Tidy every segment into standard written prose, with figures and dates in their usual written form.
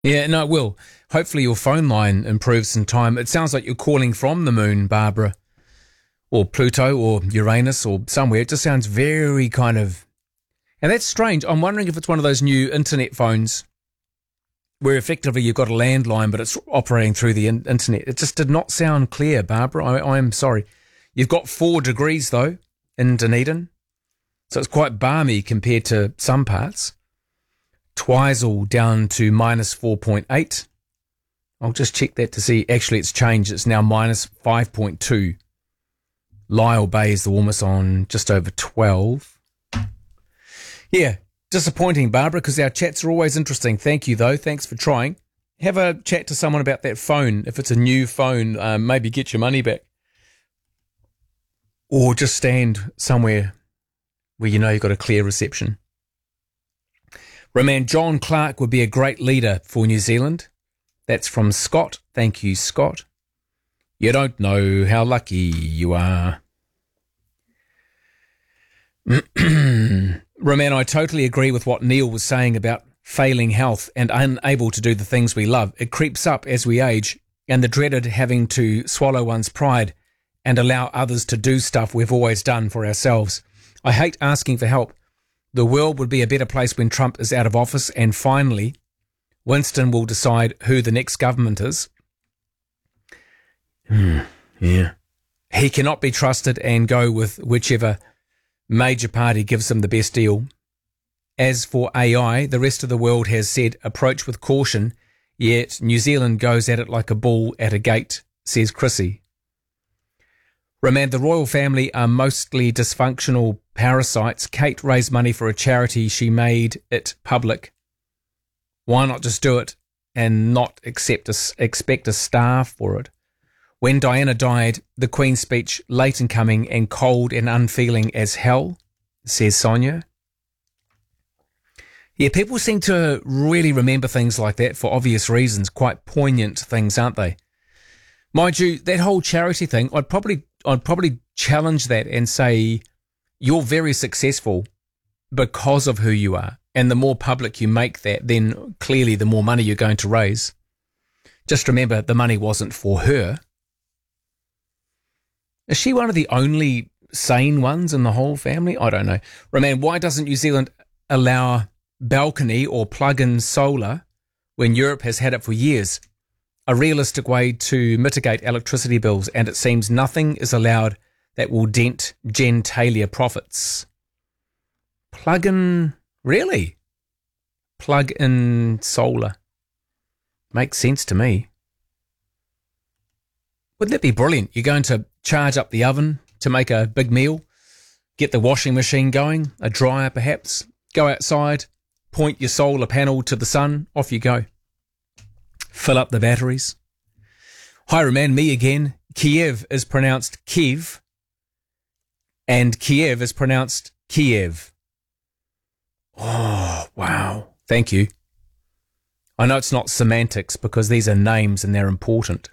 Yeah, no, it will. Hopefully your phone line improves in time. It sounds like you're calling from the moon, Barbara, or Pluto or Uranus or somewhere. It just sounds very kind of... And that's strange. I'm wondering if it's one of those new internet phones where effectively you've got a landline, but it's operating through the internet. It just did not sound clear, Barbara. I am sorry. You've got 4 degrees, though, in Dunedin. So it's quite balmy compared to some parts. Twizel down to minus 4.8. I'll just check that to see. Actually, it's changed. It's now minus 5.2. Lyall Bay is the warmest on just over 12. Yeah, disappointing, Barbara, because our chats are always interesting. Thank you, though. Thanks for trying. Have a chat to someone about that phone. If it's a new phone, maybe get your money back. Or just stand somewhere where you know you've got a clear reception. Roman, John Clark would be a great leader for New Zealand. That's from Scott. Thank you, Scott. You don't know how lucky you are. Roman, I totally agree with what Neil was saying about failing health and unable to do the things we love. It creeps up as we age, and the dreaded having to swallow one's pride and allow others to do stuff we've always done for ourselves. I hate asking for help. The world would be a better place when Trump is out of office, and finally, Winston will decide who the next government is. Yeah. He cannot be trusted and go with whichever major party gives him the best deal. As for AI, the rest of the world has said approach with caution, yet New Zealand goes at it like a bull at a gate, says Chrissy. Roman, the royal family are mostly dysfunctional parasites. Kate raised money for a charity. She made it public. Why not just do it and not expect a star for it? When Diana died, the Queen's speech late in coming and cold and unfeeling as hell, says Sonia. Yeah, people seem to really remember things like that for obvious reasons, quite poignant things, aren't they? Mind you, that whole charity thing, I'd probably challenge that and say you're very successful because of who you are. And the more public you make that, then clearly the more money you're going to raise. Just remember, the money wasn't for her. Is she one of the only sane ones in the whole family? I don't know. Roman, why doesn't New Zealand allow balcony or plug-in solar when Europe has had it for years? A realistic way to mitigate electricity bills, and it seems nothing is allowed that will dent genitalia profits. Plug-in, really? Plug-in solar. Makes sense to me. Wouldn't that be brilliant? You're going to charge up the oven to make a big meal, get the washing machine going, a dryer perhaps, go outside, point your solar panel to the sun, off you go. Fill up the batteries. Hi, Roman, me again. Kiev is pronounced Kiev, and Kiev is pronounced Kiev. Oh, wow. Thank you. I know it's not semantics because these are names and they're important.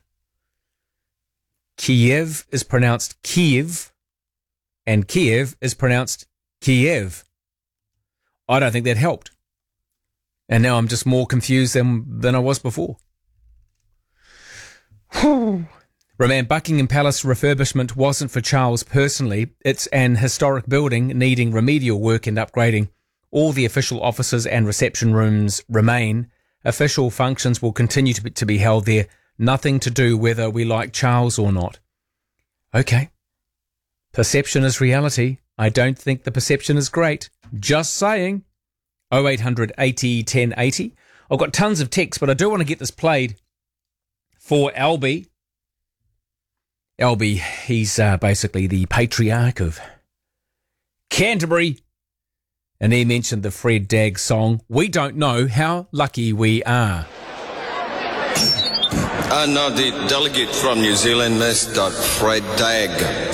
Kiev is pronounced Kiev, and Kiev is pronounced Kiev. I don't think that helped. And now I'm just more confused than I was before. Roman, Buckingham Palace refurbishment wasn't for Charles personally. It's an historic building needing remedial work and upgrading. All the official offices and reception rooms remain. Official functions will continue to be held there. Nothing to do whether we like Charles or not. Okay. Perception is reality. I don't think the perception is great. Just saying. 0800 80 1080. I've got tons of texts, but I do want to get this played for Albie. Albie, he's basically the patriarch of Canterbury. And he mentioned the Fred Dagg song, We Don't Know How Lucky We Are. And now the delegate from New Zealand, Mr. Fred Dagg.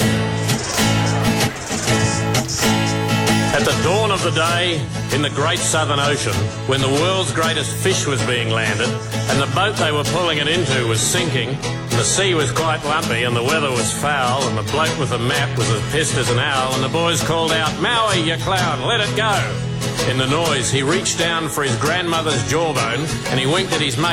At the dawn of the day, in the great southern ocean, when the world's greatest fish was being landed and the boat they were pulling it into was sinking, And the sea was quite lumpy and the weather was foul, and the bloke with the map was as pissed as an owl, and the boys called out, "Maui, you clown, let it go." In the noise, he reached down for his grandmother's jawbone and he winked at his mate